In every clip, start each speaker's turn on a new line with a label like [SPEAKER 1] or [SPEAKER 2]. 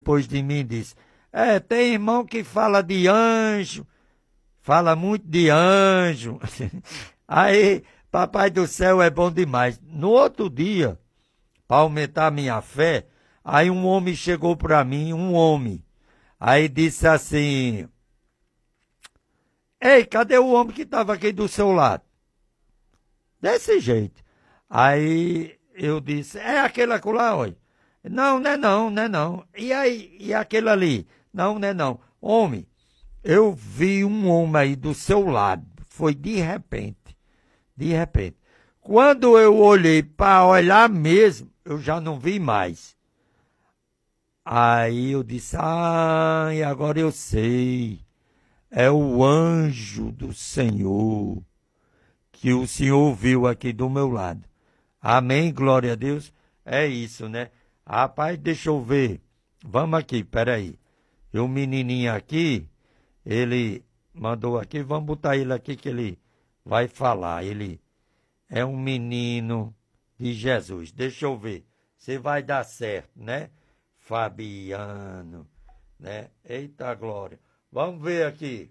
[SPEAKER 1] depois de mim disse: tem irmão que fala de anjo, fala muito de anjo. Aí, Papai do Céu é bom demais. No outro dia, para aumentar a minha fé, aí um homem chegou para mim, aí disse assim: ei, cadê o homem que estava aqui do seu lado? Desse jeito. Aí eu disse: é aquele acolá, olha. Não, não é não, não é não. E aí, e aquele ali? Não, não é não. Homem, eu vi um homem aí do seu lado. Foi de repente. De repente. Quando eu olhei para olhar mesmo, eu já não vi mais. Aí eu disse: e agora eu sei. É o anjo do Senhor que o Senhor viu aqui do meu lado. Amém, glória a Deus. É isso, né? Rapaz, deixa eu ver. Vamos aqui, peraí. E o menininho aqui, ele mandou aqui, vamos botar ele aqui que ele vai falar. Ele é um menino de Jesus. Deixa eu ver se vai dar certo, né? Fabiano, né? Eita glória. Vamos ver aqui.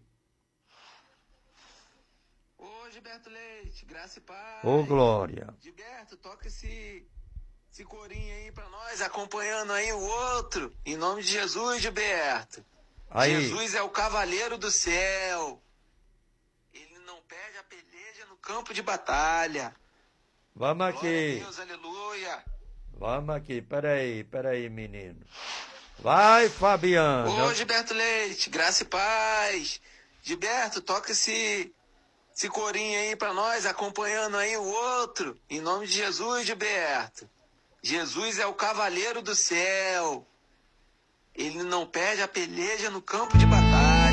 [SPEAKER 2] Ô, Gilberto Leite, graça e paz.
[SPEAKER 1] Ô, glória.
[SPEAKER 2] Gilberto, toca esse corinho aí pra nós, acompanhando aí o outro. Em nome de Jesus, Gilberto.
[SPEAKER 1] Aí.
[SPEAKER 2] Jesus é o cavaleiro do céu. Ele não perde a peleja no campo de batalha.
[SPEAKER 1] Vamos aqui.
[SPEAKER 2] Glória a Deus, aleluia.
[SPEAKER 1] Vamos aqui, peraí, menino. Vai, Fabiano.
[SPEAKER 2] Ô, Gilberto Leite, graça e paz. Gilberto, toca esse corinho aí pra nós, acompanhando aí o outro. Em nome de Jesus, Gilberto. Jesus é o cavaleiro do céu. Ele não perde a peleja no campo de batalha.